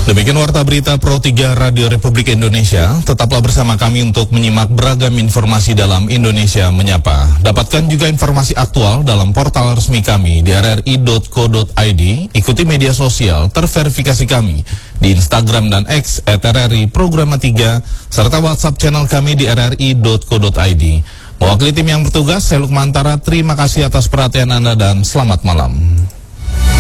Demikian Warta Berita Pro 3 Radio Republik Indonesia. Tetaplah bersama kami untuk menyimak beragam informasi dalam Indonesia Menyapa. Dapatkan juga informasi aktual dalam portal resmi kami di rri.co.id. Ikuti media sosial terverifikasi kami di Instagram dan X @RRI Programa 3 serta WhatsApp channel kami di rri.co.id. Mewakili tim yang bertugas, saya Lukmantara, terima kasih atas perhatian Anda dan selamat malam.